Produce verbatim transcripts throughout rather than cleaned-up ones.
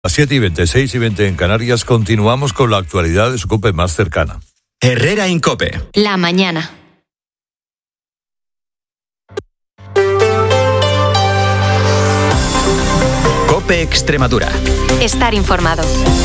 A siete y veinte, seis y veinte en Canarias, continuamos con la actualidad de su COPE más cercana. Herrera en COPE. La mañana. COPE Extremadura. Estar informado.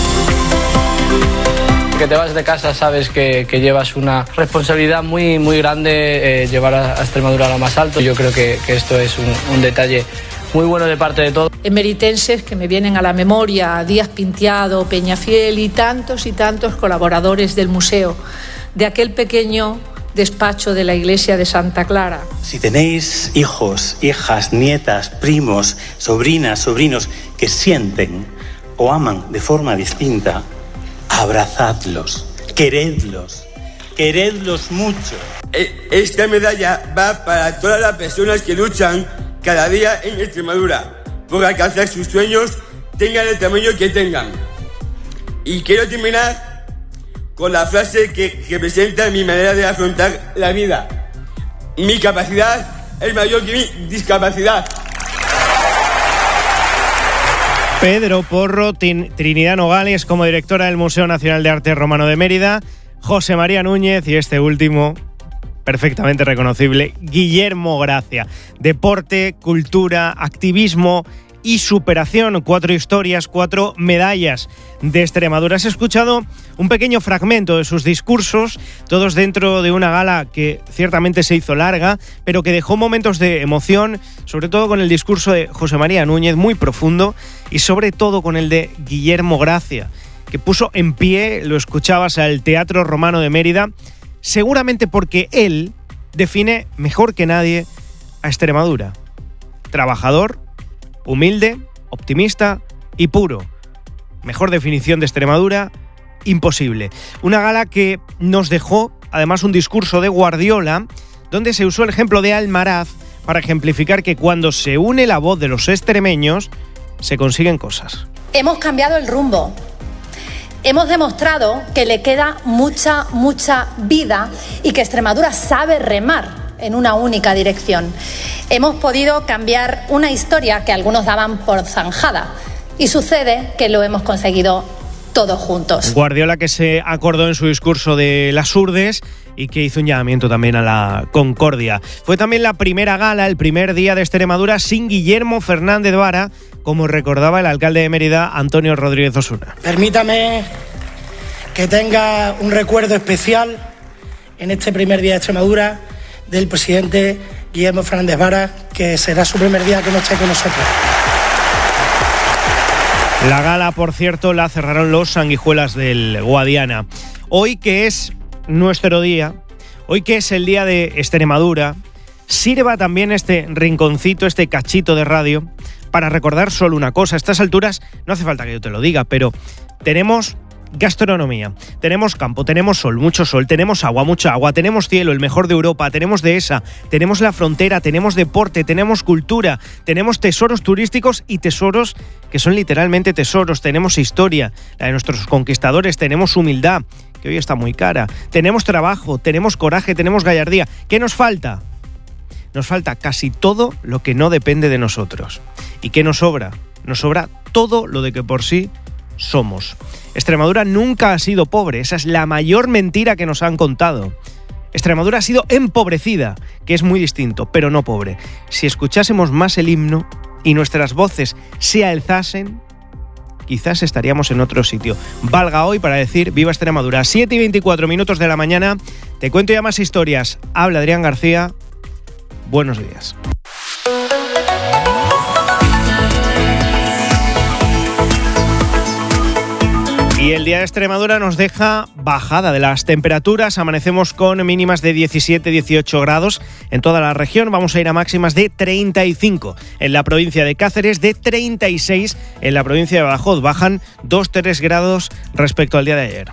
Que te vas de casa sabes que, que llevas una responsabilidad muy, muy grande, eh, llevar a, a Extremadura a lo más alto. Yo creo que, que esto es un, un detalle muy bueno de parte de todos. Emeritenses que me vienen a la memoria, Díaz Pintiado, Peñafiel y tantos y tantos colaboradores del museo, de aquel pequeño despacho de la iglesia de Santa Clara. Si tenéis hijos, hijas, nietas, primos, sobrinas, sobrinos que sienten o aman de forma distinta, abrazadlos, queredlos, queredlos mucho. Esta medalla va para todas las personas que luchan cada día en Extremadura por alcanzar sus sueños, tengan el tamaño que tengan. Y quiero terminar con la frase que representa mi manera de afrontar la vida. Mi capacidad es mayor que mi discapacidad. Pedro Porro, Trinidad Nogales como directora del Museo Nacional de Arte Romano de Mérida, José María Núñez y este último, perfectamente reconocible, Guillermo Gracia. Deporte, cultura, activismo y superación. Cuatro historias, cuatro medallas de Extremadura. Has escuchado un pequeño fragmento de sus discursos, todos dentro de una gala que ciertamente se hizo larga, pero que dejó momentos de emoción, sobre todo con el discurso de José María Núñez, muy profundo, y sobre todo con el de Guillermo Gracia, que puso en pie, lo escuchabas, al Teatro Romano de Mérida, seguramente porque él define mejor que nadie a Extremadura. Trabajador, humilde, optimista y puro. Mejor definición de Extremadura, imposible. Una gala que nos dejó, además, un discurso de Guardiola, donde se usó el ejemplo de Almaraz para ejemplificar que cuando se une la voz de los extremeños, se consiguen cosas. Hemos cambiado el rumbo. Hemos demostrado que le queda mucha, mucha vida y que Extremadura sabe remar en una única dirección. Hemos podido cambiar una historia que algunos daban por zanjada y sucede que lo hemos conseguido todos juntos. Guardiola, que se acordó en su discurso de las urdes y que hizo un llamamiento también a la concordia. Fue también la primera gala, el primer día de Extremadura sin Guillermo Fernández Vara, como recordaba el alcalde de Mérida, Antonio Rodríguez Osuna. Permítame que tenga un recuerdo especial en este primer día de Extremadura del presidente Guillermo Fernández Vara, que será su primer día que no esté con nosotros. La gala, por cierto, la cerraron los Sanguijuelas del Guadiana. Hoy, que es nuestro día, hoy que es el día de Extremadura, sirva también este rinconcito, este cachito de radio, para recordar solo una cosa. A estas alturas no hace falta que yo te lo diga, pero tenemos gastronomía, tenemos campo, tenemos sol, mucho sol, tenemos agua, mucha agua, tenemos cielo, el mejor de Europa, tenemos dehesa, tenemos la frontera, tenemos deporte, tenemos cultura, tenemos tesoros turísticos y tesoros que son literalmente tesoros, tenemos historia, la de nuestros conquistadores, tenemos humildad, que hoy está muy cara, tenemos trabajo, tenemos coraje, tenemos gallardía. ¿Qué nos falta? Nos falta casi todo lo que no depende de nosotros. ¿Y qué nos sobra? Nos sobra todo lo de que por sí somos. Extremadura nunca ha sido pobre, esa es la mayor mentira que nos han contado. Extremadura ha sido empobrecida, que es muy distinto, pero no pobre. Si escuchásemos más el himno y nuestras voces se alzasen, quizás estaríamos en otro sitio. Valga hoy para decir viva Extremadura. siete y veinticuatro minutos de la mañana, te cuento ya más historias. Habla Adrián García, buenos días. Y el día de Extremadura nos deja bajada de las temperaturas. Amanecemos con mínimas de diecisiete a dieciocho grados en toda la región. Vamos a ir a máximas de treinta y cinco en la provincia de Cáceres, de treinta y seis en la provincia de Badajoz. Bajan dos a tres grados respecto al día de ayer.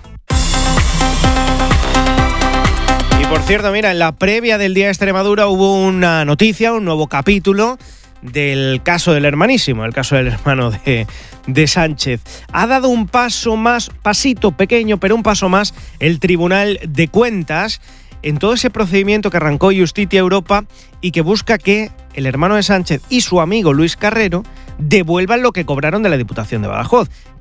Y por cierto, mira, en la previa del día de Extremadura hubo una noticia, un nuevo capítulo del caso del hermanísimo, el caso del hermano de, de Sánchez. Ha dado un paso más, pasito pequeño, pero un paso más, el Tribunal de Cuentas en todo ese procedimiento que arrancó Justitia Europa y que busca que el hermano de Sánchez y su amigo Luis Carrero devuelvan lo que cobraron de la Diputación de Badajoz.